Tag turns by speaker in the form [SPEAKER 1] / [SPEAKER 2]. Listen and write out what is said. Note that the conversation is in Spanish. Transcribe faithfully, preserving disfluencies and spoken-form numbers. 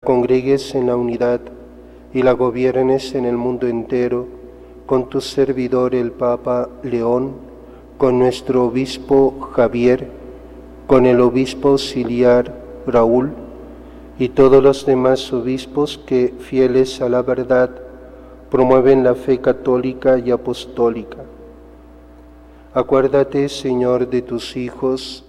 [SPEAKER 1] congregues en la unidad y la gobiernes en el mundo entero, con tu servidor el Papa León, con nuestro obispo Javier, con el obispo auxiliar Raúl y todos los demás obispos que, fieles a la verdad, promueven la fe católica y apostólica. Acuérdate, Señor, de tus hijos